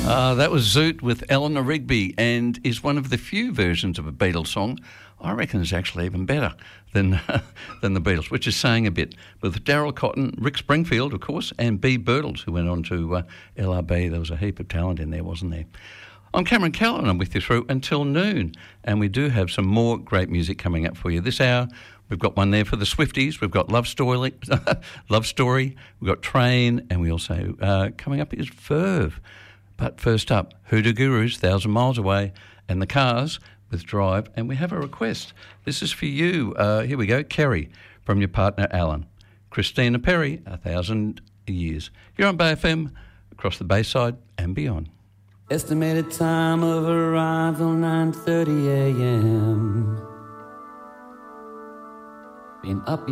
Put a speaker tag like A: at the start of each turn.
A: That was Zoot with Eleanor Rigby, and is one of the few versions of a Beatles song I reckon is actually even better than the Beatles, which is saying a bit. With Darryl Cotton, Rick Springfield, of course, and B. Birtles, who went on to LRB. There was a heap of talent in there, wasn't there? I'm Cameron Keller, and I'm with you through until noon, and we do have some more great music coming up for you this hour. We've got one there for the Swifties. We've got Love Story. We've got Train, and we also coming up is Verve. But first up, Hoodoo Gurus, 1,000 Miles Away, and the Cars with Drive. And we have a request. This is for you. Here we go. Kerry, from your partner, Alan. Christina Perry, 1,000 Years. You're on Bay FM, across the Bayside and beyond.
B: Estimated time of arrival, 9:30 a.m. Been up